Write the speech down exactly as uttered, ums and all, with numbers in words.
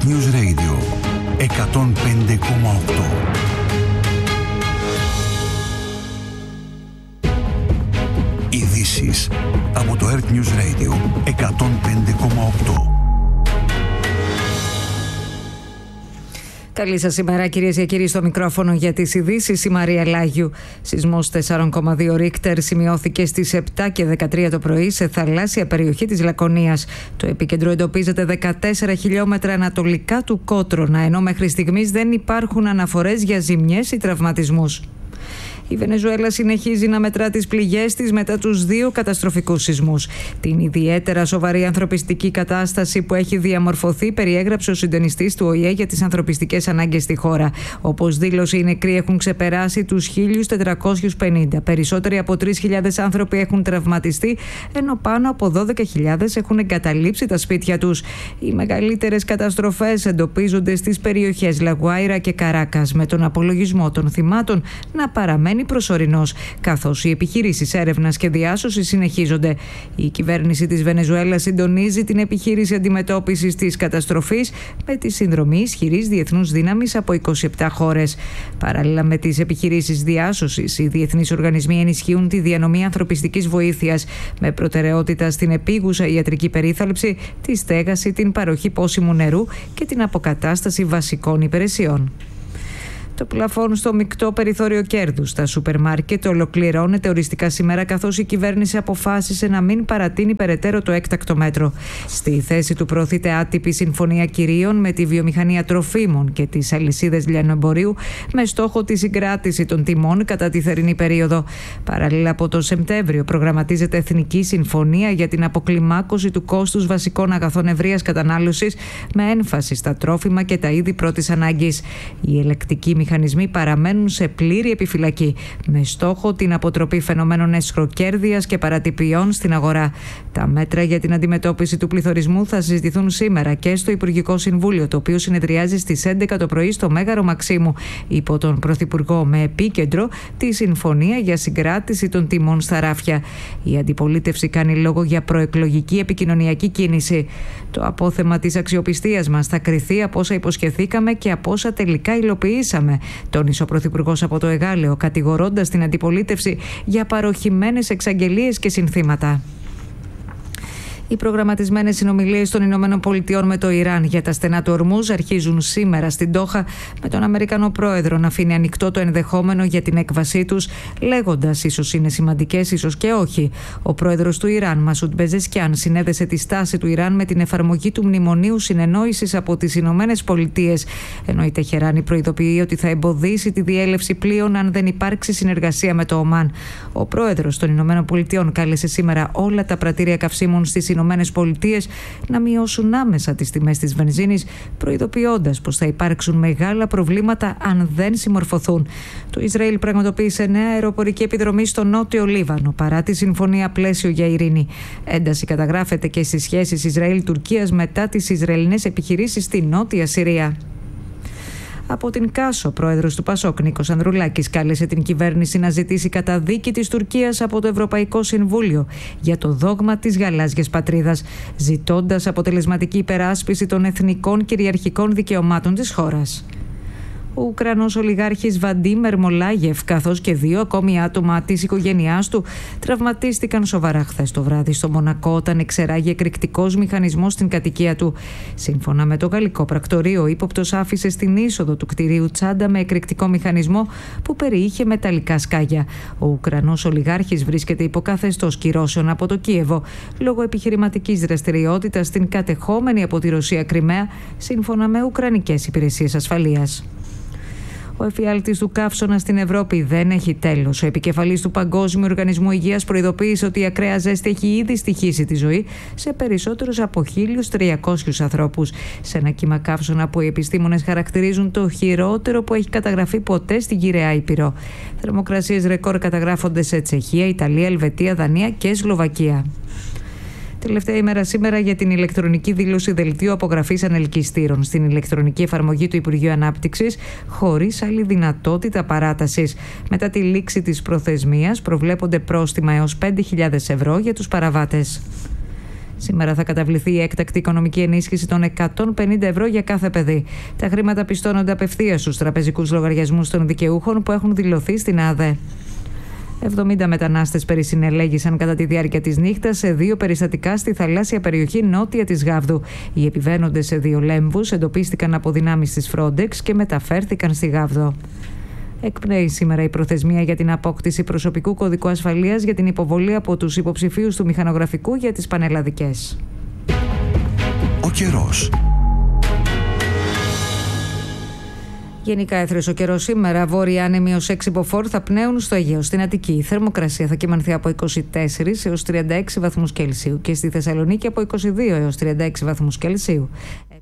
Earth News Radio εκατόν πέντε κόμμα οκτώ. Ειδήσεις από το Earth News Radio εκατόν πέντε κόμμα οκτώ. Καλή σας ημέρα, κυρίες και κύριοι, στο μικρόφωνο για τις ειδήσεις η Μαρία Λάγιου. Σεισμός τέσσερα κόμμα δύο Ρίχτερ σημειώθηκε στις επτά και δεκατρία το πρωί σε θαλάσσια περιοχή της Λακωνίας. Το επίκεντρο εντοπίζεται δεκατέσσερα χιλιόμετρα ανατολικά του Κότρονα, ενώ μέχρι στιγμής δεν υπάρχουν αναφορές για ζημιές ή τραυματισμούς. Η Βενεζουέλα συνεχίζει να μετρά τις πληγές της μετά τους δύο καταστροφικούς σεισμούς. Την ιδιαίτερα σοβαρή ανθρωπιστική κατάσταση που έχει διαμορφωθεί περιέγραψε ο συντονιστής του Ο Η Ε για τις ανθρωπιστικές ανάγκες στη χώρα. Όπως δήλωσε, οι νεκροί έχουν ξεπεράσει τους χίλιους τετρακόσιους πενήντα. Περισσότεροι από τρεις χιλιάδες άνθρωποι έχουν τραυματιστεί, ενώ πάνω από δώδεκα χιλιάδες έχουν εγκαταλείψει τα σπίτια τους. Οι μεγαλύτερες καταστροφές εντοπίζονται στις περιοχές Λαγουάιρα και Καράκας, με τον απολογισμό των θυμάτων να παραμένει προσωρινός, καθώς οι επιχειρήσεις έρευνας και διάσωσης συνεχίζονται. Η κυβέρνηση της Βενεζουέλας συντονίζει την επιχείρηση αντιμετώπισης της καταστροφής με τη συνδρομή ισχυρής διεθνούς δύναμης από είκοσι επτά χώρες. Παράλληλα με τις επιχειρήσεις διάσωσης, οι διεθνείς οργανισμοί ενισχύουν τη διανομή ανθρωπιστικής βοήθειας με προτεραιότητα στην επίγουσα ιατρική περίθαλψη, τη στέγαση, την παροχή πόσιμου νερού και την αποκατάσταση βασικών υπηρεσιών. Το πλαφόν στο μεικτό περιθώριο κέρδους στα σούπερ μάρκετ ολοκληρώνεται οριστικά σήμερα, καθώς η κυβέρνηση αποφάσισε να μην παρατείνει περαιτέρω το έκτακτο μέτρο. Στη θέση του προωθείται άτυπη συμφωνία κυρίων με τη βιομηχανία τροφίμων και τις αλυσίδες λιανοεμπορίου, με στόχο τη συγκράτηση των τιμών κατά τη θερινή περίοδο. Παράλληλα, από τον Σεπτέμβριο προγραμματίζεται εθνική συμφωνία για την αποκλιμάκωση του κόστους βασικών αγαθών ευρείας κατανάλωσης, με έμφαση στα τρόφιμα και τα είδη πρώτης ανάγκης. Η ελεκτική Οι μηχανισμοί παραμένουν σε πλήρη επιφυλακή, με στόχο την αποτροπή φαινομένων εσχροκέρδειας και παρατυπιών στην αγορά. Τα μέτρα για την αντιμετώπιση του πληθωρισμού θα συζητηθούν σήμερα και στο Υπουργικό Συμβούλιο, το οποίο συνεδριάζει στις έντεκα το πρωί στο Μέγαρο Μαξίμου, υπό τον Πρωθυπουργό, με επίκεντρο τη συμφωνία για συγκράτηση των τιμών στα ράφια. Η αντιπολίτευση κάνει λόγο για προεκλογική επικοινωνιακή κίνηση. Το απόθεμα της αξιοπιστίας μας θα κριθεί από όσα υποσχεθήκαμε και από όσα τελικά υλοποιήσαμε, τόνισε ο Πρωθυπουργός από το Εγάλεο, κατηγορώντας την αντιπολίτευση για παροχημένες εξαγγελίες και συνθήματα. Οι προγραμματισμένες συνομιλίες των Ηνωμένων Πολιτειών με το Ιράν για τα στενά του Ορμούζ αρχίζουν σήμερα στην Ντόχα, με τον Αμερικανό πρόεδρο να αφήνει ανοιχτό το ενδεχόμενο για την έκβασή τους, λέγοντας ίσως είναι σημαντικές, ίσως και όχι. Ο πρόεδρος του Ιράν, Μασούντ Πεζεσκιάν, συνέδεσε τη στάση του Ιράν με την εφαρμογή του Μνημονίου Συνεννόησης από τις Ηνωμένες Πολιτείες, ενώ η Τεχεράνη προειδοποιεί ότι θα εμποδίσει τη διέλευση πλοίων αν δεν υπάρξει συνεργασία με το Ομάν. Ο πρόεδρος των Ηνωμένων Πολιτειών κάλεσε σήμερα όλα τα πρατήρια καυσίμων στις Ηνωμένες Πολιτείες να μειώσουν άμεσα τις τιμές της βενζίνης, προειδοποιώντας πως θα υπάρξουν μεγάλα προβλήματα αν δεν συμμορφωθούν. Το Ισραήλ πραγματοποίησε νέα αεροπορική επιδρομή στο νότιο Λίβανο, παρά τη συμφωνία πλαίσιο για ειρήνη. Ένταση καταγράφεται και στις σχέσεις Ισραήλ-Τουρκίας μετά τις Ισραηλινές επιχειρήσεις στη Νότια Συρία. Από την Κάσο, πρόεδρος του Πασόκ, Νίκος Ανδρουλάκης, κάλεσε την κυβέρνηση να ζητήσει καταδίκη της Τουρκίας από το Ευρωπαϊκό Συμβούλιο για το δόγμα της γαλάζιας πατρίδας, ζητώντας αποτελεσματική υπεράσπιση των εθνικών κυριαρχικών δικαιωμάτων της χώρας. Ο Ουκρανός ολιγάρχης Βαντίμ Ερμολάγεφ, καθώς και δύο ακόμη άτομα της οικογένειάς του, τραυματίστηκαν σοβαρά χθες το βράδυ στο Μονακό όταν εξεράγει εκρηκτικός μηχανισμός στην κατοικία του. Σύμφωνα με το γαλλικό πρακτορείο, ο ύποπτος άφησε στην είσοδο του κτηρίου τσάντα με εκρηκτικό μηχανισμό που περιείχε μεταλλικά σκάγια. Ο Ουκρανός ολιγάρχης βρίσκεται υπό καθεστώς κυρώσεων από το Κίεβο λόγω επιχειρηματικής δραστηριότητας στην κατεχόμενη από τη Ρωσία Κριμαία, σύμφωνα με ουκρανικές υπηρεσίες ασφαλείας. Ο εφιάλτης του καύσωνα στην Ευρώπη δεν έχει τέλος. Ο επικεφαλής του Παγκόσμιου Οργανισμού Υγείας προειδοποίησε ότι η ακραία ζέστη έχει ήδη στοιχήσει τη ζωή σε περισσότερους από χίλιους τριακόσιους ανθρώπους. Σε ένα κύμα καύσωνα που οι επιστήμονες χαρακτηρίζουν το χειρότερο που έχει καταγραφεί ποτέ στην Κυραιά Ήπειρο. Θερμοκρασίες ρεκόρ καταγράφονται σε Τσεχία, Ιταλία, Ελβετία, Δανία και Σλοβακία. Τελευταία ημέρα σήμερα για την ηλεκτρονική δήλωση δελτίου απογραφής ανελκυστήρων στην ηλεκτρονική εφαρμογή του Υπουργείου Ανάπτυξης, χωρίς άλλη δυνατότητα παράτασης. Μετά τη λήξη της προθεσμίας προβλέπονται πρόστιμα έως πέντε χιλιάδες ευρώ για τους παραβάτες. Σήμερα θα καταβληθεί η έκτακτη οικονομική ενίσχυση των εκατόν πενήντα ευρώ για κάθε παιδί. Τα χρήματα πιστώνονται απευθείας στους τραπεζικούς λογαριασμούς των δικαιούχων που έχουν δηλωθεί στην ΑΔΕ. εβδομήντα μετανάστες περισυνελέγησαν κατά τη διάρκεια της νύχτας σε δύο περιστατικά στη θαλάσσια περιοχή νότια της Γάβδου. Οι επιβαίνοντες σε δύο λέμβους εντοπίστηκαν από δυνάμεις της Frontex και μεταφέρθηκαν στη Γάβδο. Εκπνέει σήμερα η προθεσμία για την απόκτηση προσωπικού κωδικού ασφαλείας για την υποβολή από τους υποψηφίους του μηχανογραφικού για τις πανελλαδικές. Ο καιρός. Γενικά έθριος ο καιρός σήμερα. Βόρεια άνεμοι ως έξι μποφόρ θα πνέουν στο Αιγαίο. Στην Αττική η θερμοκρασία θα κυμανθεί από είκοσι τέσσερις έως τριάντα έξι βαθμούς Κελσίου και στη Θεσσαλονίκη από είκοσι δύο έως τριάντα έξι βαθμούς Κελσίου.